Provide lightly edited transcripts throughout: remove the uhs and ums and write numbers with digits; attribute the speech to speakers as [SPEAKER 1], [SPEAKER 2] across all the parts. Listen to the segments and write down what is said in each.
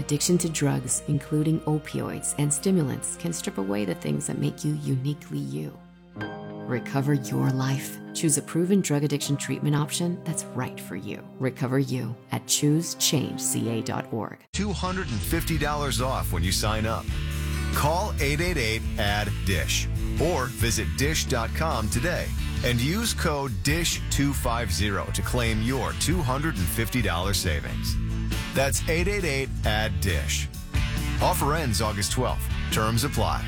[SPEAKER 1] Addiction to drugs, including opioids and stimulants, can strip away the things that make you uniquely you. Recover your life. Choose a proven drug addiction treatment option that's right for you. Recover you at choosechangeca.org.
[SPEAKER 2] $250 off when you sign up. Call 888-ADD-DISH or visit dish.com today and use code DISH250 to claim your $250 savings. That's 888-ADD-DISH. Offer ends August 12th. Terms apply.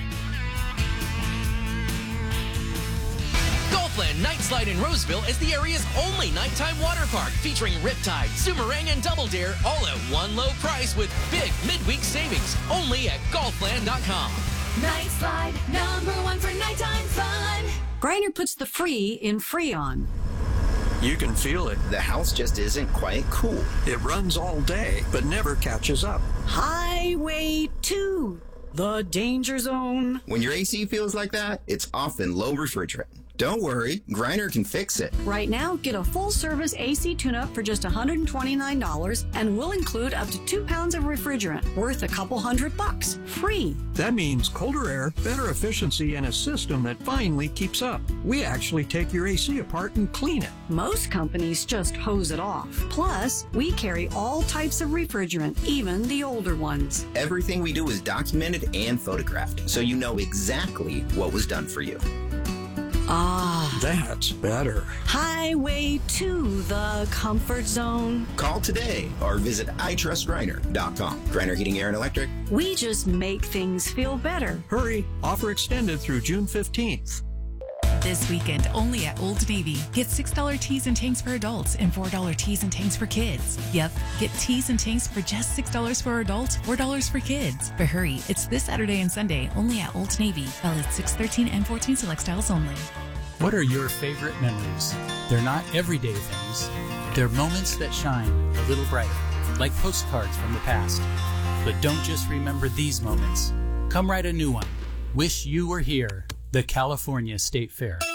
[SPEAKER 3] Golfland Night Slide in Roseville is the area's only nighttime water park featuring Riptide, Zoomerang, and Double Dare all at one low price with big midweek savings only at Golfland.com.
[SPEAKER 4] Night Slide, #1 for nighttime fun.
[SPEAKER 5] Griner puts the free in Freon.
[SPEAKER 6] You can feel it.
[SPEAKER 7] The house just isn't quite cool.
[SPEAKER 6] It runs all day, but never catches up.
[SPEAKER 5] Highway 2, the danger zone.
[SPEAKER 7] When your AC feels like that, it's often low refrigerant. Don't worry, Griner can fix it.
[SPEAKER 5] Right now, get a full-service AC tune-up for just $129, and we'll include up to 2 pounds of refrigerant, worth a couple $100, free.
[SPEAKER 6] That means colder air, better efficiency, and a system that finally keeps up. We actually take your AC apart and clean it.
[SPEAKER 5] Most companies just hose it off. Plus, we carry all types of refrigerant, even the older ones.
[SPEAKER 7] Everything we do is documented and photographed, so you know exactly what was done for you.
[SPEAKER 5] Ah,
[SPEAKER 6] That's better.
[SPEAKER 5] Highway to the comfort zone.
[SPEAKER 7] Call today or visit itrustgriner.com. Griner Heating, Air, and Electric.
[SPEAKER 5] We just make things feel better.
[SPEAKER 6] Hurry. Offer extended through June 15th.
[SPEAKER 8] This weekend, only at Old Navy. Get $6 tees and tanks for adults and $4 tees and tanks for kids. Yep, get tees and tanks for just $6 for adults, $4 for kids. But hurry, it's this Saturday and Sunday, only at Old Navy. Valid 6/13 and 14 select styles only.
[SPEAKER 9] What are your favorite memories? They're not everyday things. They're moments that shine a little brighter, like postcards from the past. But don't just remember these moments. Come write a new one. Wish you were here. The California State Fair.